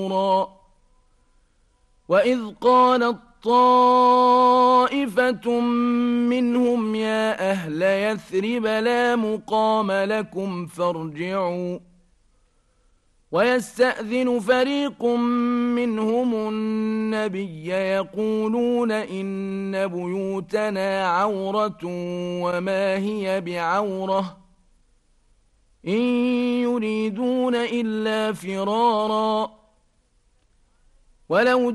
وإذ قالت طائفة منهم يا أهل يثرب لا مقام لكم فارجعوا ويستأذن فريق منهم النبي يقولون إن بيوتنا عورة وما هي بعورة إن يريدون إلا فرارا ولو